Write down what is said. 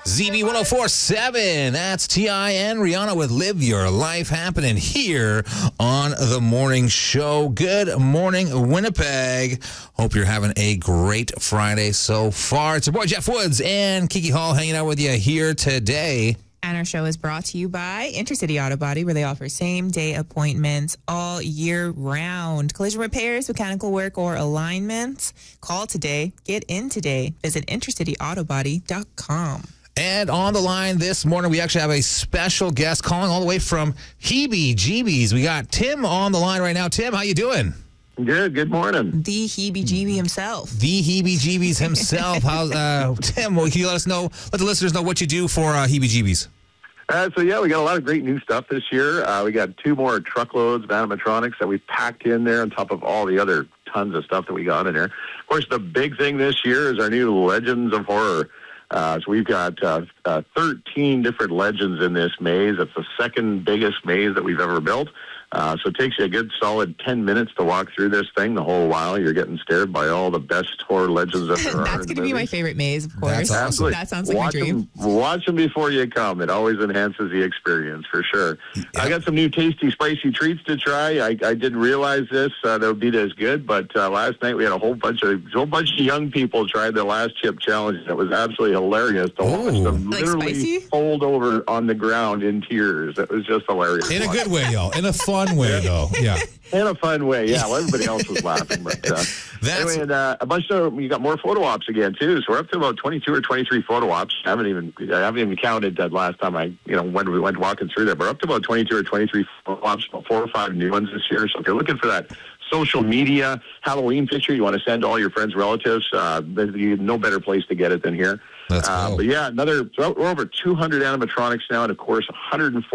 ZB1047, that's T.I.N. Rihanna with Live Your Life, happening here on the morning show. Good morning, Winnipeg. Hope you're having a great Friday so far. It's your boy Jeff Woods and Kiki Hall hanging out with you here today. And our show is brought to you by Intercity Auto Body, where they offer same-day appointments all year round. Collision repairs, mechanical work, or alignments. Call today. Get in today. Visit intercityautobody.com. And on the line this morning, we actually have a special guest calling all the way from Heebie-Jeebies. We got Tim on the line right now. Tim, how you doing? Good morning. The Heebie-Jeebie himself. The Heebie-Jeebies himself. How's Tim, can you let the listeners know what you do for Heebie-Jeebies? We got a lot of great new stuff this year. We got 2 more truckloads of animatronics that we packed in there on top of all the other tons of stuff that we got in there. Of course, the big thing this year is our new Legends of Horror. So we've got 13 different legends in this maze. It's the second biggest maze that we've ever built. So it takes you a good solid 10 minutes to walk through this thing. The whole while you're getting stared by all the best horror legends that there are. That's going to be my favorite maze, of course. That's awesome. That sounds like my dream. Watch them before you come. It always enhances the experience, for sure. Yeah. I got some new tasty, spicy treats to try. I didn't realize this. They would be as good, but last night we had a whole bunch of young people try the last chip challenge. It was absolutely hilarious to watch them literally fold over on the ground in tears. It was just hilarious. In a good way, though. In a fun way, though. Yeah. In a fun way, yeah. Well, everybody else was laughing, but anyway, and a bunch of you got more photo ops again too. So we're up to about 22 or 23 photo ops. I haven't even counted that last time when we went walking through there. But we're up to about 22 or 23 photo ops, about 4 or 5 new ones this year. So if you're looking for that social media Halloween picture you want to send to all your friends, relatives, no better place to get it than here. That's cool. But yeah, we're over 200 animatronics now, and of course 104